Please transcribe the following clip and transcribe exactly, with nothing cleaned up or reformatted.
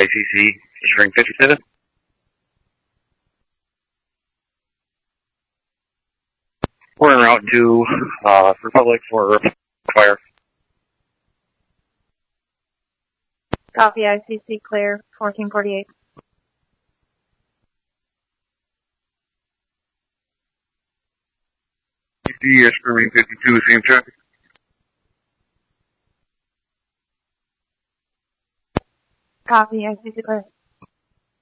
I C C, string fifty-seven. We're en route to uh, Republic for fire. Copy, I C C clear, fourteen forty-eight. Yes, Marine fifty-two, same traffic. Copy, I C C clear.